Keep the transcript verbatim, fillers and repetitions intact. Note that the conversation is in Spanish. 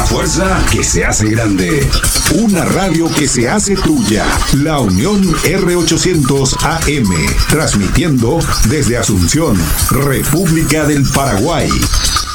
fuerza que se hace grande. Una radio que se hace tuya. La Unión R ochocientos A M. Transmitiendo desde Asunción, República del Paraguay.